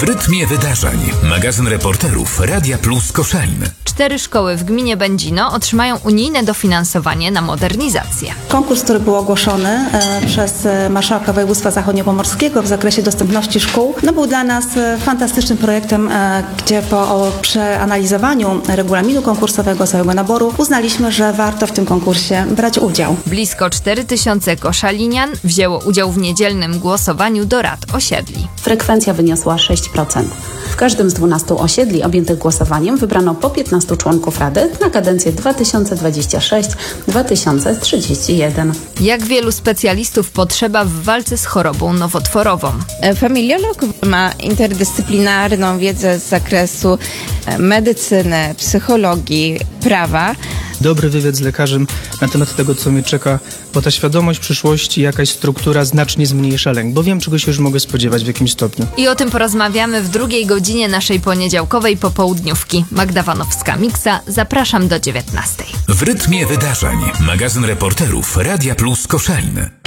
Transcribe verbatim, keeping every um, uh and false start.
W rytmie wydarzeń. Magazyn reporterów Radia Plus Koszalin. Cztery szkoły w gminie Będzino otrzymają unijne dofinansowanie na modernizację. Konkurs, który był ogłoszony e, przez marszałka województwa zachodniopomorskiego w zakresie dostępności szkół, no był dla nas e, fantastycznym projektem, e, gdzie po o, przeanalizowaniu regulaminu konkursowego, całego naboru, uznaliśmy, że warto w tym konkursie brać udział. Blisko cztery tysiące koszalinian wzięło udział w niedzielnym głosowaniu do rad osiedli. Frekwencja wyniosła sześć procent. W każdym z dwunastu osiedli objętych głosowaniem wybrano po piętnastu członków Rady na kadencję dwa tysiące dwudziestą szóstą do dwa tysiące trzydziestego pierwszego. Jak wielu specjalistów potrzeba w walce z chorobą nowotworową? Familiolog ma interdyscyplinarną wiedzę z zakresu medycyny, psychologii, prawa. Dobry wywiad z lekarzem na temat tego, co mnie czeka, bo ta świadomość przyszłości, jakaś struktura znacznie zmniejsza lęk, bo wiem, czego się już mogę spodziewać w jakimś stopniu. I o tym porozmawiamy w drugiej godzinie naszej poniedziałkowej popołudniówki. Magda Wanowska-Miksa, zapraszam do dziewiętnastej. W rytmie wydarzeń. Magazyn reporterów Radia Plus Koszalin.